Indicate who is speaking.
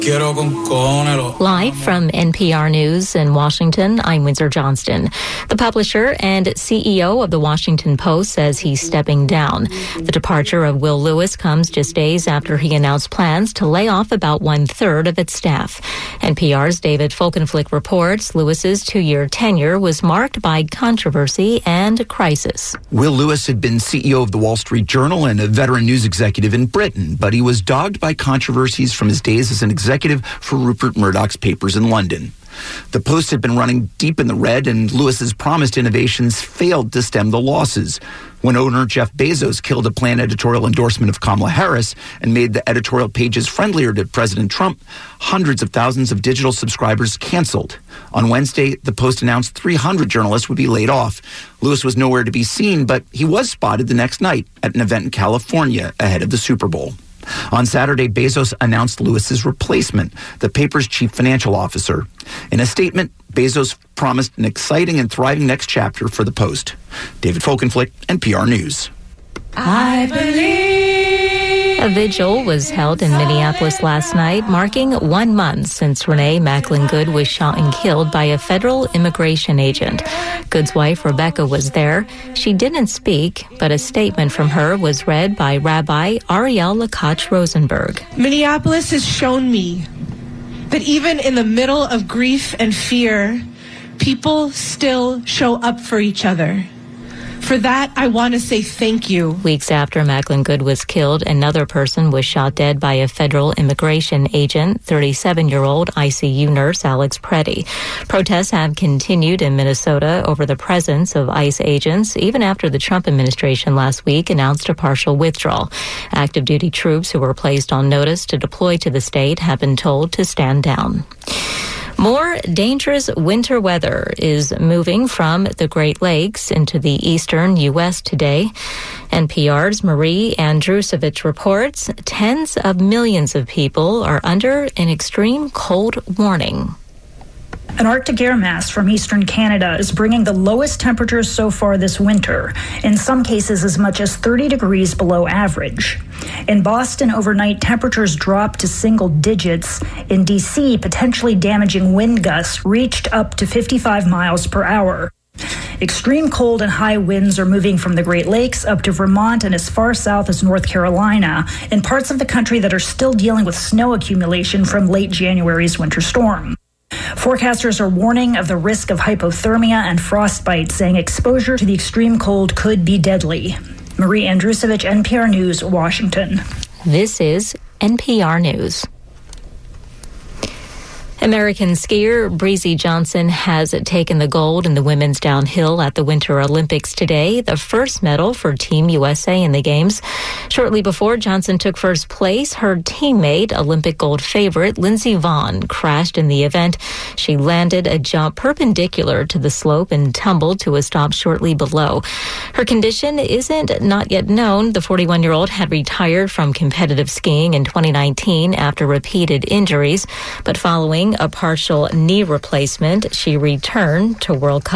Speaker 1: Live from NPR News in Washington, I'm Windsor Johnston. The publisher and CEO of the Washington Post says he's stepping down. The departure of Will Lewis comes just days after he announced plans to lay off about 1/3 of its staff. NPR's David Folkenflik reports Lewis's 2-year tenure was marked by controversy and crisis.
Speaker 2: Will Lewis had been CEO of the Wall Street Journal and a veteran news executive in Britain, but he was dogged by controversies from his days as an executive for Rupert Murdoch's papers in London. The Post had been running deep in the red, and Lewis's promised innovations failed to stem the losses. When owner Jeff Bezos killed a planned editorial endorsement of Kamala Harris and made the editorial pages friendlier to President Trump, hundreds of thousands of digital subscribers canceled. On Wednesday, the Post announced 300 journalists would be laid off. Lewis was nowhere to be seen, but he was spotted the next night at an event in California ahead of the Super Bowl. On Saturday, Bezos announced Lewis's replacement, the paper's chief financial officer. In a statement, Bezos promised an exciting and thriving next chapter for the Post. David Folkenflik, NPR News.
Speaker 1: I believe. A vigil was held in Minneapolis last night, marking 1 month since Renee Macklin Good was shot and killed by a federal immigration agent. Good's wife, Rebecca, was there. She didn't speak, but a statement from her was read by Rabbi Ariel Lakach Rosenberg.
Speaker 3: Minneapolis has shown me that even in the middle of grief and fear, people still show up for each other. For that, I want to say thank you.
Speaker 1: Weeks after Macklin Good was killed, another person was shot dead by a federal immigration agent, 37-year-old ICU nurse Alex Preddy. Protests have continued in Minnesota over the presence of ICE agents, even after the Trump administration last week announced a partial withdrawal. Active duty troops who were placed on notice to deploy to the state have been told to stand down. More dangerous winter weather is moving from the Great Lakes into the eastern U.S. today. NPR's Marie Andrusevich reports tens of millions of people are under an extreme cold warning.
Speaker 4: An Arctic air mass from eastern Canada is bringing the lowest temperatures so far this winter, in some cases as much as 30 degrees below average. In Boston, overnight temperatures dropped to single digits. In D.C., potentially damaging wind gusts reached up to 55 miles per hour. Extreme cold and high winds are moving from the Great Lakes up to Vermont and as far south as North Carolina, in parts of the country that are still dealing with snow accumulation from late January's winter storm. Forecasters are warning of the risk of hypothermia and frostbite, saying exposure to the extreme cold could be deadly. Marie Andrusevich, NPR News, Washington.
Speaker 1: This is NPR News. American skier Breezy Johnson has taken the gold in the women's downhill at the Winter Olympics today, the first medal for Team USA in the Games. Shortly before Johnson took first place, her teammate, Olympic gold favorite Lindsey Vonn, crashed in the event. She landed a jump perpendicular to the slope and tumbled to a stop shortly below. Her condition isn't not yet known. The 41-year-old had retired from competitive skiing in 2019 after repeated injuries, but following a partial knee replacement, she returned to World Cup